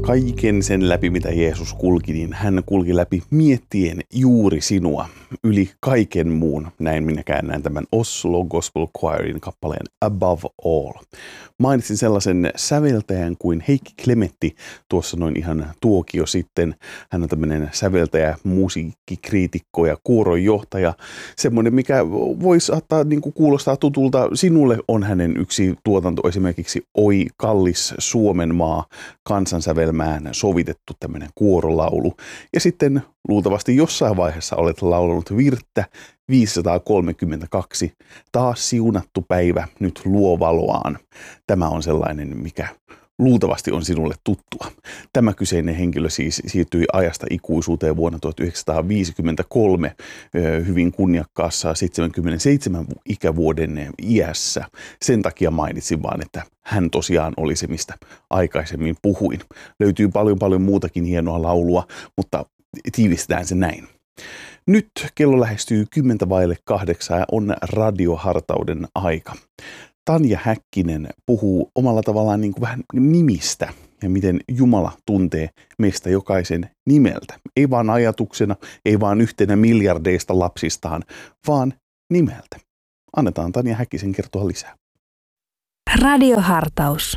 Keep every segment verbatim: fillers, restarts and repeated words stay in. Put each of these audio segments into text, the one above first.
Kaiken sen läpi, mitä Jeesus kulki, niin hän kulki läpi miettien juuri sinua yli kaiken muun. Näin minä käännän tämän Oslo Gospel Choirin kappaleen Above All. Mainitsin sellaisen säveltäjän kuin Heikki Klemetti tuossa noin ihan tuokio sitten. Hän on tämmöinen säveltäjä, musiikkikriitikko ja kuoronjohtaja. Semmoinen, mikä voi saattaa niin kuin kuulostaa tutulta. Sinulle on hänen yksi tuotanto esimerkiksi Oi kallis Suomen maa kansansävelmään sovitettu tämmöinen kuorolaulu. Ja sitten luultavasti jossain vaiheessa olet laulanut virttä viisisataakolmekymmentäkaksi. Taas siunattu päivä nyt luo valoaan. Tämä on sellainen, mikä luultavasti on sinulle tuttua. Tämä kyseinen henkilö siis siirtyi ajasta ikuisuuteen vuonna tuhatyhdeksänsataaviisikymmentäkolme hyvin kunniakkaassa seitsemänkymmentäseitsemän ikävuoden iässä. Sen takia mainitsin vaan, että hän tosiaan oli se, mistä aikaisemmin puhuin. Löytyy paljon paljon muutakin hienoa laulua, mutta tiivistetään se näin. Nyt kello lähestyy kymmentä vaille kahdeksaa ja on radiohartauden aika. Tanja Häkkinen puhuu omalla tavallaan niin kuin vähän nimistä ja miten Jumala tuntee meistä jokaisen nimeltä. Ei vaan ajatuksena, ei vaan yhtenä miljardeista lapsistaan, vaan nimeltä. Annetaan Tanja Häkkisen kertoa lisää. Radiohartaus.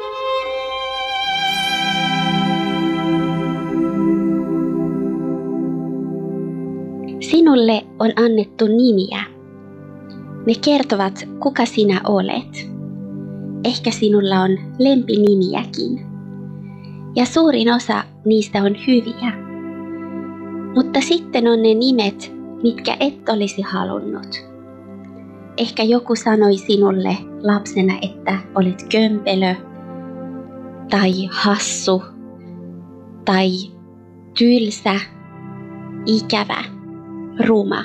Sinulle on annettu nimiä. Ne kertovat, kuka sinä olet. Ehkä sinulla on lempinimiäkin. Ja suurin osa niistä on hyviä. Mutta sitten on ne nimet, mitkä et olisi halunnut. Ehkä joku sanoi sinulle lapsena, että olet kömpelö, tai hassu, tai tylsä, ikävä, ruma.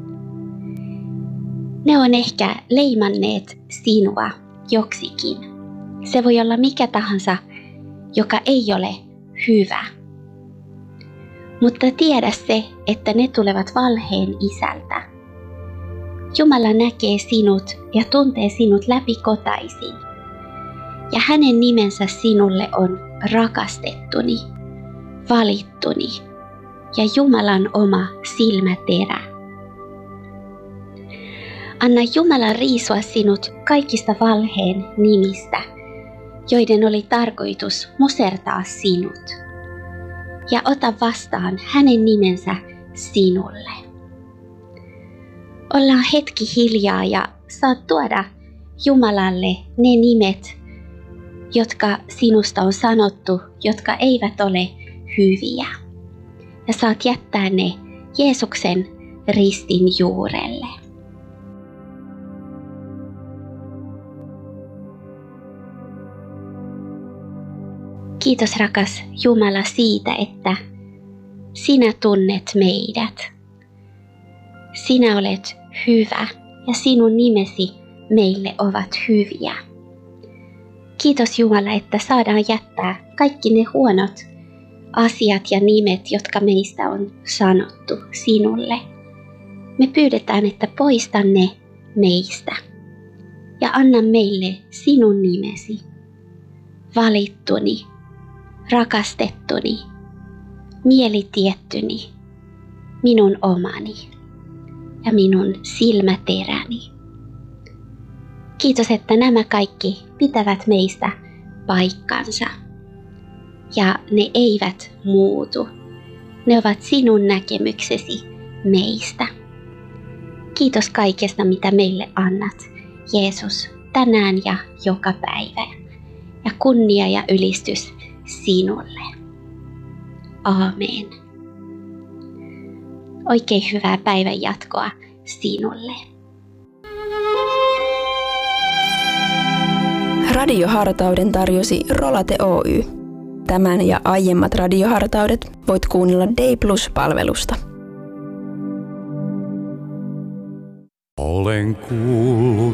Ne on ehkä leimanneet sinua joksikin. Se voi olla mikä tahansa, joka ei ole hyvä. Mutta tiedä se, että ne tulevat valheen isältä. Jumala näkee sinut ja tuntee sinut läpikotaisin. Ja hänen nimensä sinulle on rakastettuni, valittuni ja Jumalan oma silmäterä. Anna Jumalan riisua sinut kaikista valheen nimistä, joiden oli tarkoitus musertaa sinut. Ja ota vastaan hänen nimensä sinulle. Ollaan hetki hiljaa ja saat tuoda Jumalalle ne nimet, jotka sinusta on sanottu, jotka eivät ole hyviä. Ja saat jättää ne Jeesuksen ristin juurelle. Kiitos rakas Jumala siitä, että sinä tunnet meidät. Sinä olet hyvä ja sinun nimesi meille ovat hyviä. Kiitos Jumala, että saadaan jättää kaikki ne huonot asiat ja nimet, jotka meistä on sanottu sinulle. Me pyydetään, että poista ne meistä ja anna meille sinun nimesi, valittuni, rakastettuni, mielitiettuni, minun omani ja minun silmäteräni. Kiitos, että nämä kaikki pitävät meistä paikkansa ja ne eivät muutu. Ne ovat sinun näkemyksesi meistä. Kiitos kaikesta, mitä meille annat, Jeesus, tänään ja joka päivä. Ja kunnia ja ylistys sinulle. Aamen. Oikein hyvää päivän jatkoa sinulle. Radiohartauden tarjosi Rolate Oy. Tämän ja aiemmat radiohartaudet voit kuunnella Day Plus-palvelusta. Olen kuullut